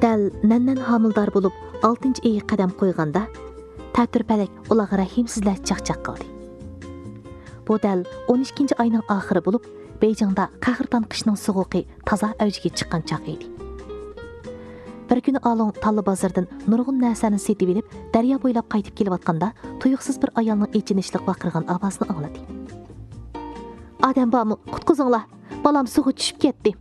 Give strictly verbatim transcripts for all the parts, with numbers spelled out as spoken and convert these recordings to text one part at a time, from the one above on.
Дәл нәннән хамылдар болып, алтынчы ейі қадам қойғанда, тәтір пәлек олаға рахимсізләр чақ-чақ қылды. Бұл дәл он ikkinchi айның ақыры болып, Бейжіңда қағыртан қышның сұғуқи таза әужіге шыққан чақ еді. Bir күні Алың Таллы базардан нұрғын нәрсәні сетіп еліп, дәрия бойлап қайтып келіп атқанда, тұйықсыз бір аялның ечінішілік вақырған авазını аңлады. Адам бамы, құтқызыңла, балам суғы түшіп кетті.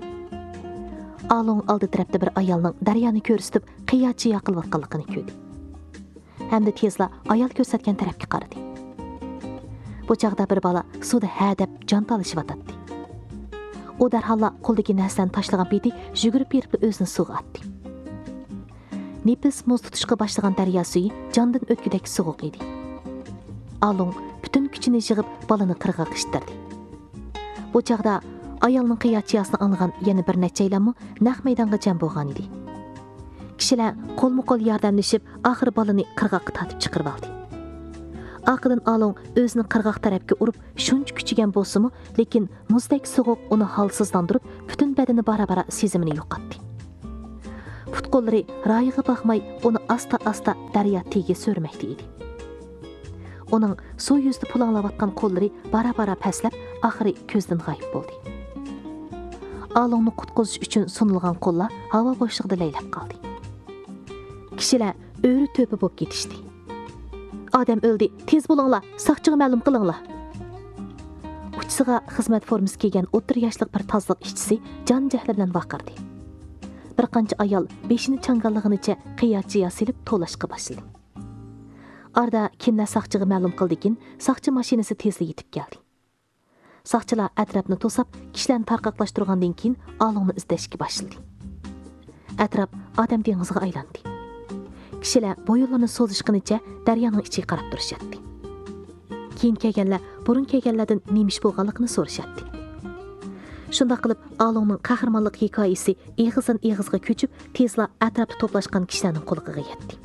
Алың алды тірәпті бір аялның дәрияны көрістіп, қиячы яқыл ватқалықыны көді. Әмді тезла аял көрсәткен тәрәпке қарады. Бұл чағда бір бала суды әдәп жан талышып ататты. O dərhalla qoldaki nəsəni taşlığan beti жүгіріп беріп өзінің суға атты. Nefis muz tutuşqa başlayan dərya suyu candan ötküdəki soğuq idi. Alın bütün küçünü yığıb balını qırğa qışdırdı. Bu çağda ayalının qiyatçıyasını anlığan yeni bir nəçəyləmi nəq meydanğa cəm boğan idi. Kişilər qol-mu-qol yardımlaşıb axır balını qırğaqqa tatıb çıxırıb aldı. Aqıdan Alın özünü qırğaq tərəfə urub şunç küçügən bolsumu, lekin muzdək soğuq onu halsızlandırıb bütün bədəni bara-bara sezimini yo'qotdi. Put-qo'llari rayiga baxmay onu asta-asta daryo tegi so'rmoqda edi. Uning suv yuzida pulanglayotgan qo'llari bara-bara pastlab, oxiri ko'zdan g'oyib bo'ldi. Alınni qutqizish uchun sunilgan qo'llar havo bo'shlig'ida laylab qoldi. Kishilar o'ri to'pi bo'lib ketishdi. Adam öldü, tez bulunla, saqçığı məlum qılınla. Uçsığa xizmət formisi kiygan o'ttir yaşlıq bir tazlıq işçisi can cəhli bilan vaqırdı. Bir qancha ayal beşini çanqallığınıca qiyatçıya silib to'lashqa başladı. Arda kimlar saqçığı məlum qıldıkin, saqçı mashinasi tezli yetib keldi. Saqçılar atrofni to'sab, kishilarni tarqaqlashtirgandan keyin Alınni izlashga başladı. Atrof odam dengiziga aylandi. Kishilar bo'yinlarini so'zishqinicha daryoning ichiga qarab turishyapti. Keyin kelganlar burun kelganlardan nemish bo'lganligini so'rashyapti. Shunda qilib Alınning qahramonlik hikoyasi eg'izdan eg'izga ko'chib, tezla atrofda to'plashgan kishilarning quloqiga yetdi.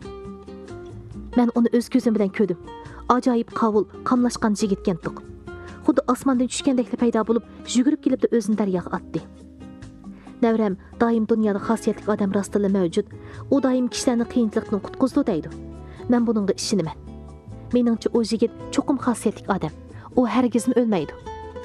Men uni o'z ko'zim bilan ko'rdim. Ajoyib qavul, qamlashgan yigitgan tuq. Xuddi osmondan tushgandek paydo bo'lib, yugurib kelib o'zini daryoga otdi. Navram doim dunyoda xosiyatli odam rostila mavjud. U doim kishilarni qiyinchilikdan qutqizdi deydi. Men buningga ishinaman. Meningcha u yigit cho'qim xosiyatli odam. U hargizmi o'lmaydi.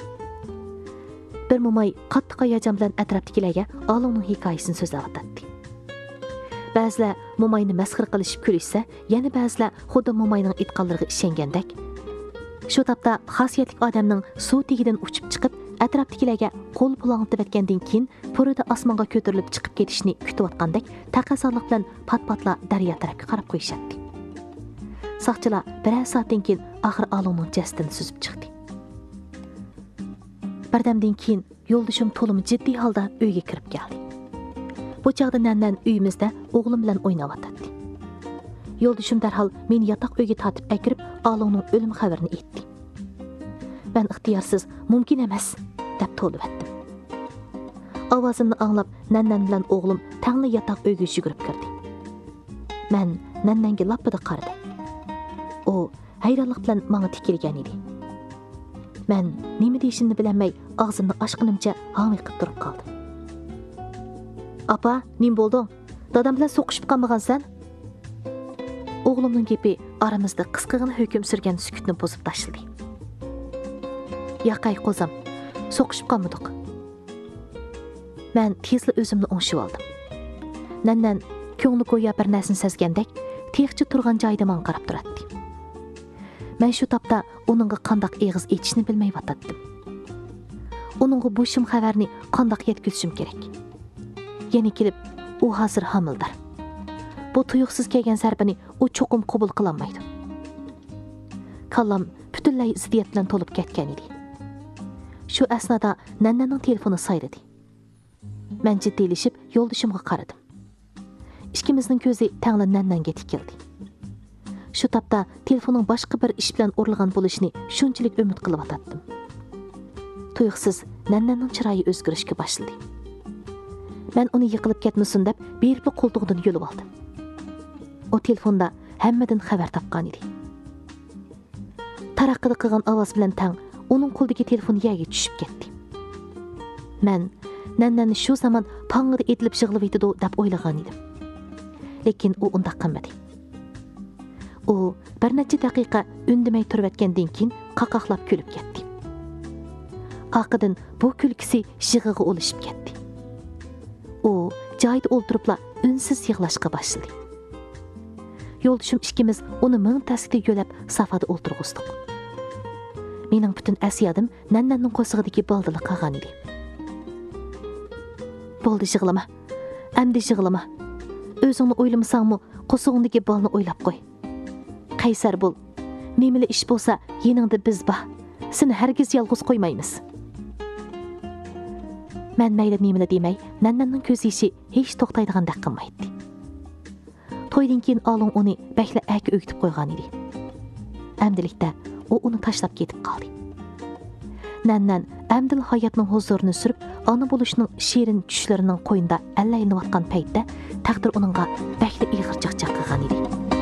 Bir mo'may qattiq hayajon bilan atrofdagilarga Alınning hikoyasini so'zlab o'tdi. Ba'zilar mo'mayni masxir qilishib kulishsa, yana ba'zilar xuddi mo'mayning itqonlariga ishongandek. Shu topda xosiyatli odamning suv tegidan uchib chiqib, atrofdagilarga qo'l pulangitib o'tgandan keyin purida osmonga ko'tarilib chiqib ketishni kutayotgandek taqasorlik bilan pat-patla daryo tarafga qarab qo'yishardi. Saqchilar birer soatdan keyin oxir Alınning jasadini suzib chiqdi. Birdamdan keyin yo'ldashim to'lim jiddiy holda uyga kirib keldi. Bu chaqda nandan uyimizda o'g'lim bilan o'ynab o'tdi. Yo'ldashim darhol meni yotoq uyga tortib akirib Alınning o'lim xabarini aytdi. Ben ixtiyorsiz, mumkin emas, deb to'lib etdim. Ovozimni anglab, nannan bilan o'g'lim tangli yotoq uyga yugurib kirdi. Men nannanga lapida qaradim. O hayronlik bilan menga tikilgan edi. Men nima deyishimni bilmay, og'zimni ochqinimcha hamiqib turib qoldim. Apa, nim bo'lding? Dadam bilan so'qishib qolmagansan? O'g'limning gapi aramizda qisqagina hukm surgan sukutni buzib tashladi. Yaqay qo'zam, so'qishib qolmadik. Men tezli o'zimni o'ngshib oldim. Nandan ko'ngli go'yo bir narsani sezgandek, teqchi turgan joyida men qarab turardi. Men shu topda uningga qandoq eg'iz etishni bilmay yotardim. Uningga bu shim xabarni qandoq yetkazishim kerak. Yana kelib, u hozir homildor. Bu tuyuqsiz kelgan zarbani u cho'qim qabul qila olmaydi. Kallam butunlay ziddiyat bilan to'lib ketgan edi. Shu asnoda nannaning telefoni sayradi. Men jiddiylashib yo'ldashimga qaradim. Ikkimizning ko'zi tangli nannanga tikildi. Shu topda telefoning boshqa bir ish bilan urilgan bo'lishini shunchalik umid qilib o'tdim. Tuyuqsiz nannaning chiroyi o'zgarishga boshladi. Men uni yiqilib ketmasin deb berib qo'ltig'idan yo'lib oldim. O telefonda hammadan xabar topgan edi. Taraqqida qilgan ovoz bilan tang uning qo'lidagi telefon yerga tushib ketdi. Men Nannanni shu zamon pang'ida etilib yig'ilib yetidi deb o'ylagan edim. Lekin u undaq qilmadi. U bir necha daqiqa ündamay turib etgandan keyin qaqaqlab kulib ketdi. Aqıdan bu kulkisi yig'iga olishib ketdi. U joyida o'ltiribla unsiz yig'lashga boshladi. Yo'ldoshim ikkimiz uni ming tasida yo'lab safada o'ltirg'izdik. Mening butun asyadim Nannanning qo'sig'idagi baldili qolgan edi. Bo'ldi, yig'lama. Endi yig'lama. O'zingni o'ylamasangmi, qo'sig'ingdagi balni o'ylab qo'y. Qaysar bo'l. Nemili ish bo'lsa, yeningda biz bor. Seni hargiz yolg'iz qo'ymaymiz. Men mayli nemili demay, Nannanning ko'z yoshi hech to'xtaydigandek qilmaydi. To'ydan keyin Alon uni bakla aka o'gitib qo'ygan edi. Amdilikda u uni tashlab ketib qoldi. Nannan amdil hayotning huzurini surib, ona bo'lishning shirin tushlarining qo'yinda allaylanayotgan paytda taqdir uningga bakla ig'ir